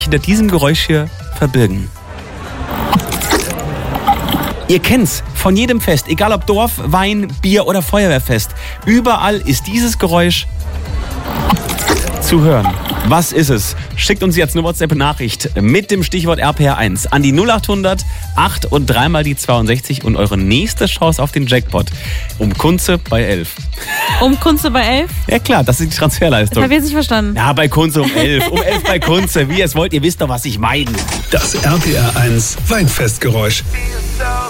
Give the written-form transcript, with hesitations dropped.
hinter diesem Geräusch hier verbirgen? Ihr kennt's von jedem Fest, egal ob Dorf, Wein, Bier oder Feuerwehrfest. Überall ist dieses Geräusch zu hören. Was ist es? Schickt uns jetzt eine WhatsApp-Nachricht mit dem Stichwort RPR1 an die 0800 8 und 3 mal die 62 und eure nächste Chance auf den Jackpot. Um Kunze bei 11. Um Kunze bei 11? Ja klar, das ist die Transferleistung. Das habe ich jetzt nicht verstanden. Ja, bei Kunze um 11. Um 11 bei Kunze. Wie ihr es wollt, ihr wisst doch, was ich meine. Das RPR1 Weinfestgeräusch.